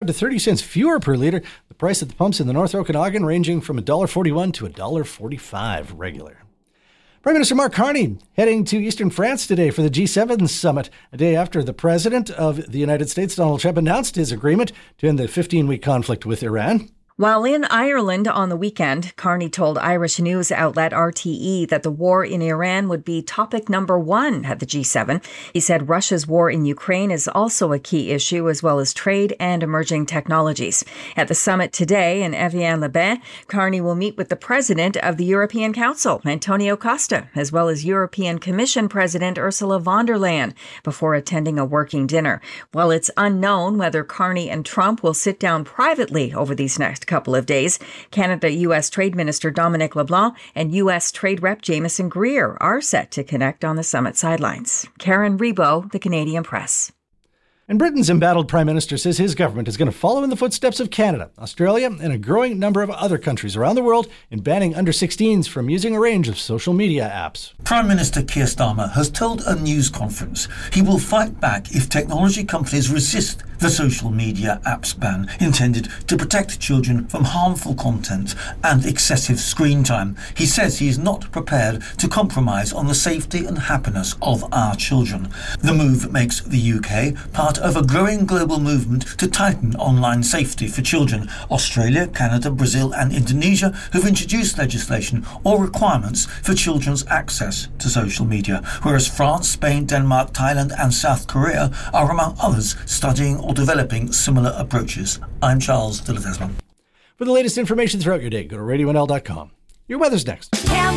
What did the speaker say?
to 30 cents fewer per litre. The price at the pumps in the North Okanagan ranging from $1.41 to $1.45 regular. Prime Minister Mark Carney heading to eastern France today for the G7 summit, a day after the President of the United States, Donald Trump, announced his agreement to end the 15-week conflict with Iran. While in Ireland on the weekend, Carney told Irish news outlet RTE that the war in Iran would be topic number one at the G7. He said Russia's war in Ukraine is also a key issue, as well as trade and emerging technologies. At the summit today in Evian-les-Bains, Carney will meet with the President of the European Council, Antonio Costa, as well as European Commission President Ursula von der Leyen, before attending a working dinner. While it's unknown whether Carney and Trump will sit down privately over these next couple of days, Canada-U.S. Trade Minister Dominic LeBlanc and U.S. Trade Rep Jameson Greer are set to connect on the summit sidelines. Karen Rebo, The Canadian Press. And Britain's embattled Prime Minister says his government is going to follow in the footsteps of Canada, Australia, and a growing number of other countries around the world in banning under-16s from using a range of social media apps. Prime Minister Keir Starmer has told a news conference he will fight back if technology companies resist the social media apps ban intended to protect children from harmful content and excessive screen time. He says he is not prepared to compromise on the safety and happiness of our children. The move makes the UK part of a growing global movement to tighten online safety for children. Australia, Canada, Brazil and Indonesia have introduced legislation or requirements for children's access to social media, whereas France, Spain, Denmark, Thailand and South Korea are among others studying or developing similar approaches. I'm Charles de la Tesman. For the latest information throughout your day, go to RadioNL.com. Your weather's next.